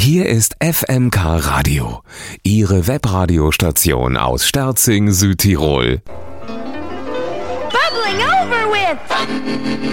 Hier ist FMK Radio, Ihre Webradiostation aus Sterzing, Südtirol. Bubbling over with